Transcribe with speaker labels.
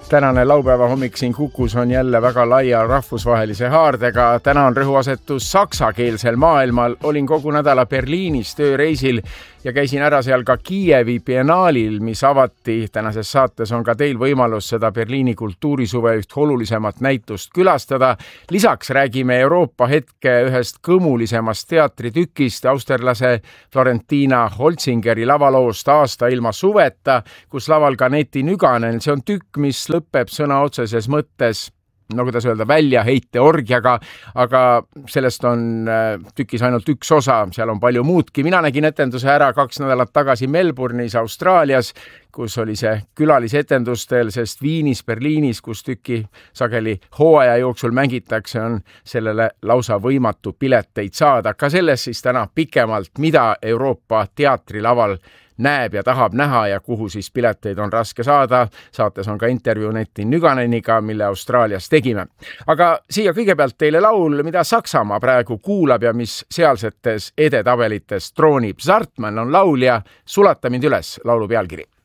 Speaker 1: Tänane laupäeva hommik siin Kukus on jälle väga laia rahvusvahelise haardega. Täna on rõhuasetus saksakeelsel maailmal. Olin kogu nädala Berliinis tööreisil ja käisin ära seal ka Kiievi biennaalil, mis avati. Tänases saates on ka teil võimalus seda Berliini kultuurisuve üht olulisemat näitust külastada. Lisaks räägime Euroopa hetke ühest kõmulisemast teatritükist, austerlase Florentina Holzingeri lavaloost Aasta ilma suveta, kus laval ka Neeti Nyganen. See on tükk, mis lõpeb sõna otseses mõttes, no kuidas öelda, väljaheite orgiaga, aga sellest on tükis ainult üks osa, seal on palju muudki. Mina nägin etenduse ära 2 nädalat tagasi Melbourne'is, Austraalias, kus oli see külalisetendustel, sest Viinis, Berliinis, kus tüki sageli hooaja jooksul mängitakse, on sellele lausa võimatu pileteid saada. Ka selles siis täna pikemalt, mida Euroopa teatrilaval näeb ja tahab näha ja kuhu siis pileteid on raske saada. Saates on ka intervjuu Neeti Nyganeniga, mille Austraalias tegime. Aga siia kõigepealt teile laul, mida Saksamaa praegu kuulab ja mis sealsetes edetabelites troonib. Zartmann on laulja, Sulata mind üles, laulu pealkiri.